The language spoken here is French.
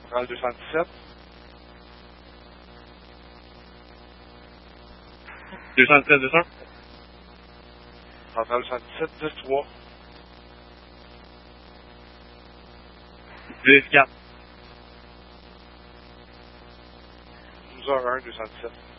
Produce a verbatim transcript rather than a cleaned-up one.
Centrale deux cent dix-sept. deux cent dix-sept, deux cents. Centrale deux cent dix-sept, dix trois. dix quatre. douze heures un, deux cent dix-sept.